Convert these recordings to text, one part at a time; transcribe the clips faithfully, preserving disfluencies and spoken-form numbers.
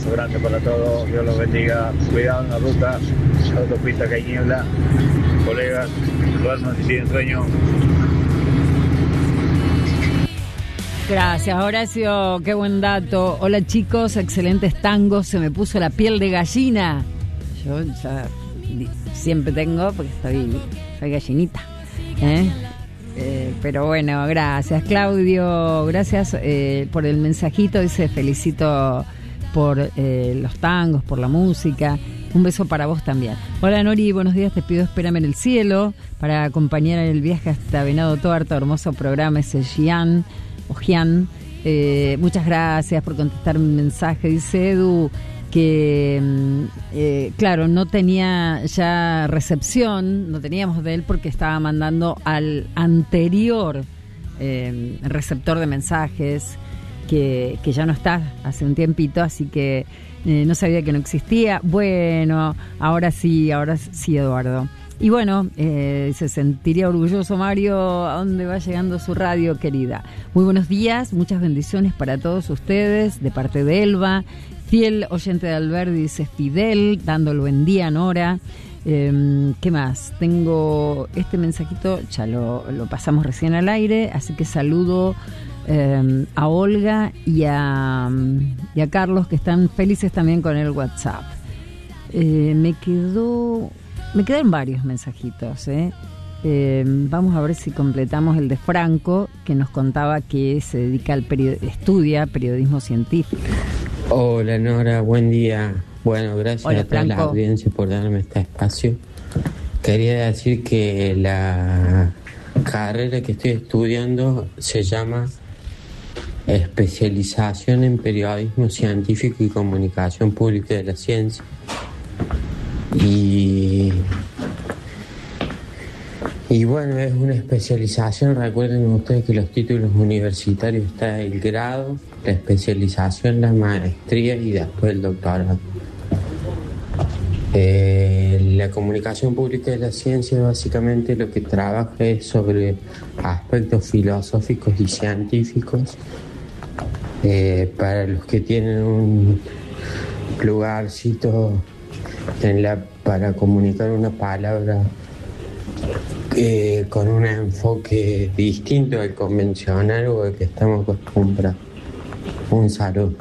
abrazo grande para todos, Dios los bendiga, cuidado en la ruta, la autopista que hay niebla, colegas, duerman si tienen sueño. Gracias, Horacio, qué buen dato. Hola chicos, excelentes tangos, se me puso la piel de gallina. Yo ya siempre tengo, porque estoy, soy gallinita, ¿eh? Eh, pero bueno, gracias Claudio, gracias eh, por el mensajito, dice felicito por eh, los tangos, por la música, un beso para vos también. Hola Nori, buenos días, te pido espérame en el cielo para acompañar el viaje hasta Venado Tuerto, hermoso programa ese Gian, o Gian, eh, muchas gracias por contestar mi mensaje, dice Edu, que eh, claro, no tenía ya recepción, no teníamos de él porque estaba mandando al anterior eh, receptor de mensajes que, que ya no está hace un tiempito, así que eh, no sabía que no existía. Bueno, ahora sí, ahora sí, Eduardo. Y bueno, eh, se sentiría orgulloso Mario, a dónde va llegando su radio querida. Muy buenos días, muchas bendiciones para todos ustedes, de parte de Elba. Fiel oyente de Alberdi, dice Fidel, dando el buen día, Nora. Eh, ¿Qué más? Tengo este mensajito, ya lo, lo pasamos recién al aire, así que saludo eh, a Olga y a, y a Carlos, que están felices también con el WhatsApp. Eh, me quedó, me quedaron varios mensajitos, ¿eh? Eh, vamos a ver si completamos el de Franco, que nos contaba que se dedica al period- estudia periodismo científico. Hola Nora, buen día. Bueno, gracias Hola, a toda la Franco. audiencia por darme este espacio. Quería decir que la carrera que estoy estudiando se llama Especialización en Periodismo Científico y Comunicación Pública de la Ciencia. Y, y bueno, es una especialización. Recuerden ustedes que los títulos universitarios está el grado, la especialización, la maestría y después el doctorado. Eh, la comunicación pública de la ciencia básicamente lo que trabaja es sobre aspectos filosóficos y científicos. Eh, para los que tienen un lugarcito en la, para comunicar una palabra eh, con un enfoque distinto al convencional o al que estamos acostumbrados. Un saludo.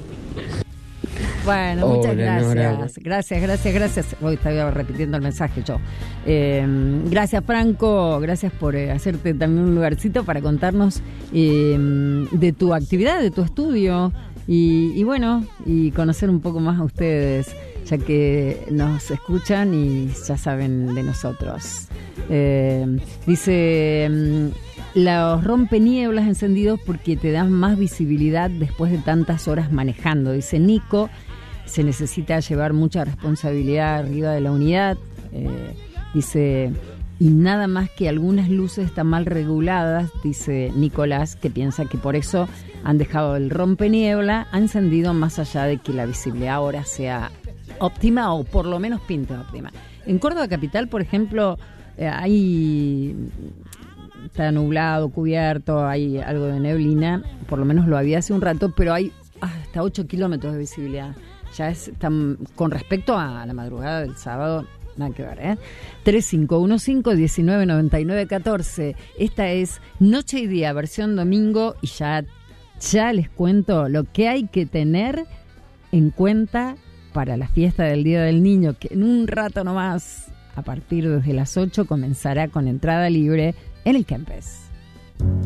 Bueno, muchas Hola, gracias. Nora. Gracias, gracias, gracias. Hoy estaba repitiendo el mensaje yo. Eh, gracias, Franco. Gracias por eh, hacerte también un lugarcito para contarnos eh, de tu actividad, de tu estudio. Y, y bueno, y conocer un poco más a ustedes, ya que nos escuchan y ya saben de nosotros. Eh, dice... Los rompenieblas encendidos porque te dan más visibilidad después de tantas horas manejando. Dice Nico, se necesita llevar mucha responsabilidad arriba de la unidad. Eh, dice, y nada más que algunas luces están mal reguladas, dice Nicolás, que piensa que por eso han dejado el rompeniebla, ha encendido más allá de que la visibilidad ahora sea óptima o por lo menos pinte óptima. En Córdoba Capital, por ejemplo, eh, hay... está nublado, cubierto, hay algo de neblina, por lo menos lo había hace un rato, pero hay hasta ocho kilómetros de visibilidad. Ya es tan, con respecto a la madrugada del sábado, nada que ver, ¿eh? tres cinco uno cinco, uno nueve nueve nueve uno cuatro. Esta es Noche y Día, versión domingo, y ya, ya les cuento lo que hay que tener en cuenta para la fiesta del Día del Niño, que en un rato nomás, a partir desde las ocho, comenzará con entrada libre en el Kempes.